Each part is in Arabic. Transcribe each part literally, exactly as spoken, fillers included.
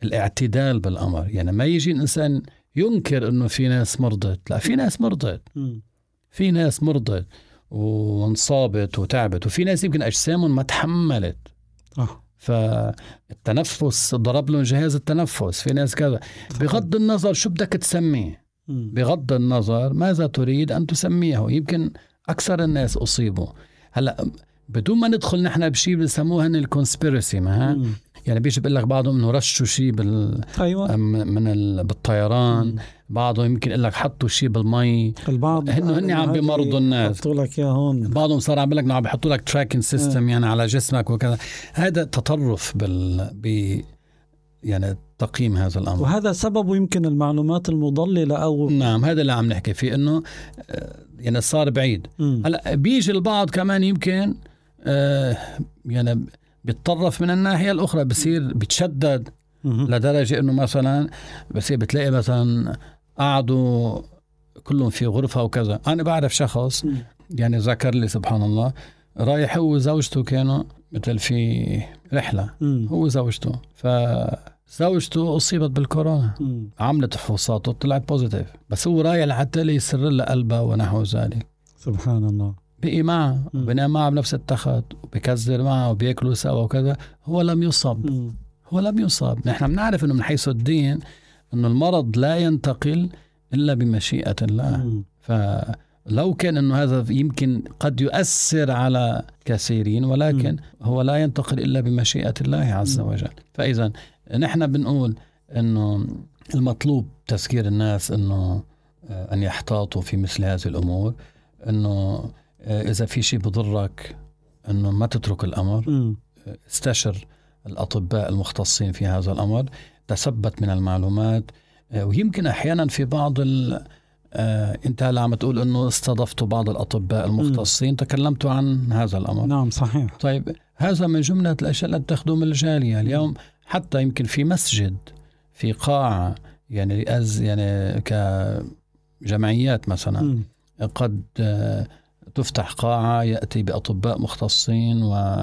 الاعتدال بالأمر. يعني ما يجي الإنسان ينكر إنه في ناس مرضت، لا، في ناس مرضت، في ناس مرضت وانصابت وتعبت، وفي ناس يمكن أجسامهم ما تحملت. أه. فالتنفس ضرب لهم جهاز التنفس، في ناس كذا. بغض النظر شو بدك تسميه، بغض النظر ماذا تريد أن تسميه، يمكن أكثر الناس أصيبوا. هلأ بدون ما ندخل نحن بشيء بسموها الكونسبيرسي، ما يعني بيجي بقول لك بعضهم انه رشوا شيء بال أيوة. من ال... بالطيران، مم. بعضهم يمكن يقول لك حطوا شيء بالمي، البعض هن هن عم بيمرضوا الناس، حطوا لك يا هون، بعضهم صار عم بيقول لك عم بيحطوا لك تراكنج سيستم يعني على جسمك وكذا. هذا تطرف بال ب يعني تقييم هذا الامر، وهذا سببه يمكن المعلومات المضلله او نعم هذا اللي عم نحكي فيه، انه يعني صار بعيد. هلا بيجي البعض كمان يمكن آه يعني بيتطرف من الناحية الأخرى، بصير بتشدد لدرجة إنه مثلا بصير بتلاقي مثلا قعدوا كلهم في غرفة وكذا. أنا بعرف شخص يعني ذكر لي سبحان الله رايح هو وزوجته كانوا مثل في رحلة، هو وزوجته، فزوجته أصيبت بالكورونا، عملت فحوصات وطلعت بوزيتيف، بس هو رايح لحتى يسر لها قلبها ونحو ذلك. سبحان الله. بقي معه وبنام معه بنفس التخت وبكزر معه وبيأكلوا سوا وكذا، هو لم يصاب. م. هو لم يصاب. نحن بنعرف انه من حيث الدين انه المرض لا ينتقل الا بمشيئة الله. م. فلو كان انه هذا يمكن قد يؤثر على كثيرين، ولكن م. هو لا ينتقل الا بمشيئة الله عز م. وجل. فاذا نحن بنقول انه المطلوب تذكير الناس انه ان يحتاطوا في مثل هذه الامور، انه إذا في شيء بضرك أنه ما تترك الأمر، م. استشر الأطباء المختصين في هذا الأمر، تثبت من المعلومات. ويمكن أحيانا في بعض ال آه أنت هلا عم تقول أنه استضفتوا بعض الأطباء المختصين، م. تكلمتوا عن هذا الأمر. نعم صحيح. طيب هذا من جملة الأشياء التي تخدم الجالية اليوم. حتى يمكن في مسجد في قاعة يعني أز يعني كجمعيات مثلا، م. قد آه تفتح قاعة يأتي بأطباء مختصين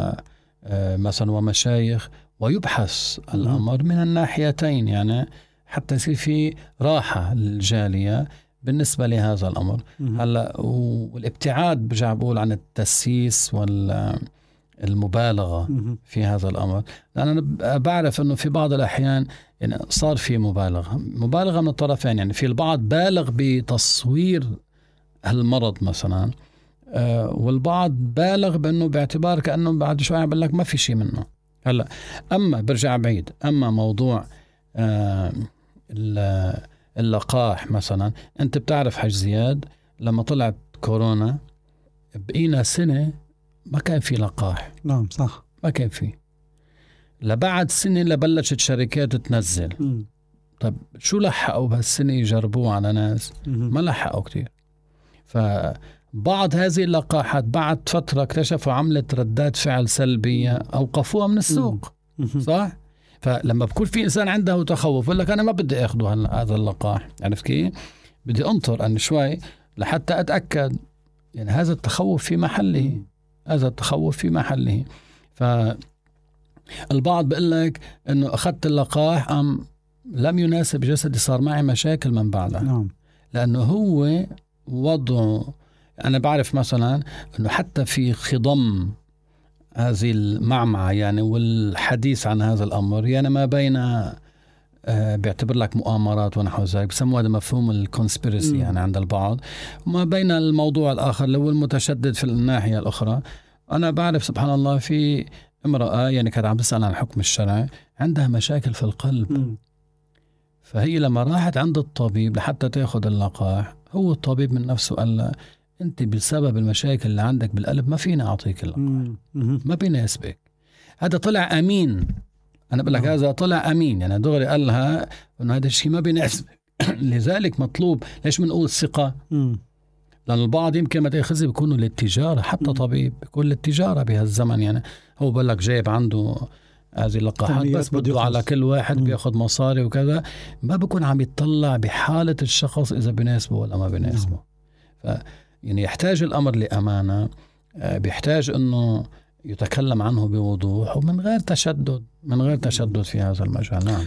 ومثلا ومشايخ ويبحث الأمر من الناحيتين، يعني حتى يصير في راحة للجالية بالنسبة لهذا الأمر. هلا والابتعاد برجع بقول عن التسييس والمبالغة في هذا الأمر، لأن أنا بعرف أنه في بعض الأحيان يعني صار في مبالغة مبالغة من الطرفين. يعني في البعض بالغ بتصوير المرض مثلا، آه والبعض بالغ بأنه باعتبار كأنه بعد شوي يقول لك ما في شيء منه. هلا أما برجع بعيد، أما موضوع آه اللقاح مثلا، أنت بتعرف حج زياد لما طلعت كورونا بقينا سنة ما كان في لقاح. نعم صح، ما كان في، لبعد سنة لبلشت شركات تنزل. م. طب شو لحقوا بهالسنة يجربوه على ناس؟ م. ما لحقوا كتير. ف بعض هذه اللقاحات بعد فترة اكتشفوا عملت ردات فعل سلبية، أوقفوها من السوق. صح؟ فلما بكون في إنسان عنده تخوف يقول لك أنا ما بدي أخذ هذا اللقاح، عرفت كيف؟ بدي أنطر أن شوي لحتى أتأكد. يعني هذا التخوف في محله، هذا التخوف في محله. فالبعض بيقول لك أنه أخذت اللقاح أم لم يناسب جسدي، صار معي مشاكل من بعدها. نعم. لأنه هو وضعه، أنا بعرف مثلا أنه حتى في خضم هذه المعمعة يعني والحديث عن هذا الأمر، يعني ما بين آه بيعتبر لك مؤامرات ونحو ذلك، بسموه هذا مفهوم الكونسبيرسي يعني عند البعض، وما بين الموضوع الآخر اللي هو المتشدد في الناحية الأخرى. أنا بعرف سبحان الله في امرأة يعني كانت عم تسأل عن الحكم الشرعي، عندها مشاكل في القلب. م. فهي لما راحت عند الطبيب لحتى تأخذ اللقاح، هو الطبيب من نفسه قال لها أنت بسبب المشاكل اللي عندك بالقلب ما فينا أعطيك اللقاح، ما بيناسبك. هذا طلع أمين. أنا بقول لك هذا طلع أمين، يعني دغري قال لها إنه هذا الشيء ما بيناسبك. لذلك مطلوب، ليش بنقول ثقة؟ لأن البعض يمكن ما تأخذه بيكونوا للتجارة، حتى طبيب بيكون للتجارة بهالزمن. يعني هو بقول لك جايب عنده هذه اللقاحات بس بده على كل واحد مم. بياخد مصاري وكذا، ما بيكون عم يطلع بحالة الشخص إذا بيناسبه ولا ما بيناسبه. ف يعني يحتاج الأمر لأمانة، بيحتاج أنه يتكلم عنه بوضوح ومن غير تشدد، من غير تشدد في هذا المجال. نعم.